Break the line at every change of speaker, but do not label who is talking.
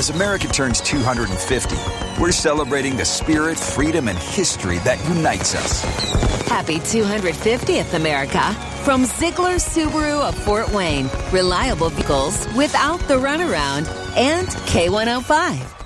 As America turns 250, we're celebrating the spirit, freedom, and history that unites us.
Happy 250th, America. From Ziegler Subaru of Fort Wayne. Reliable vehicles without the runaround. And K105.